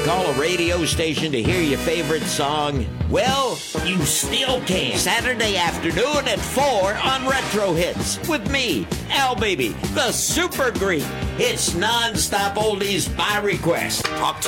call a radio station to hear your favorite song? Well, you still can. Saturday afternoon at 4 on Retro Hits with me, Al Baby, the Super Greek. It's non-stop oldies by request. Talk to